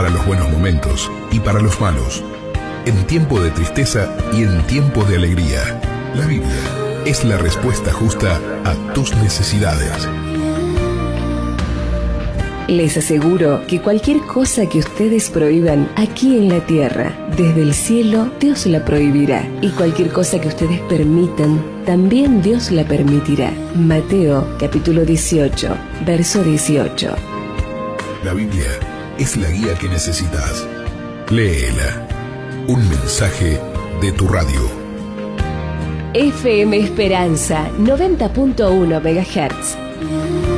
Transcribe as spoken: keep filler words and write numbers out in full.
para los buenos momentos y para los malos, en tiempo de tristeza y en tiempo de alegría. La Biblia es la respuesta justa a tus necesidades. Les aseguro que cualquier cosa que ustedes prohíban aquí en la tierra, desde el cielo Dios la prohibirá. Y cualquier cosa que ustedes permitan, también Dios la permitirá. Mateo capítulo dieciocho, verso dieciocho. La Biblia es la guía que necesitas. Léela. Un mensaje de tu radio. F M Esperanza noventa punto uno megahertz.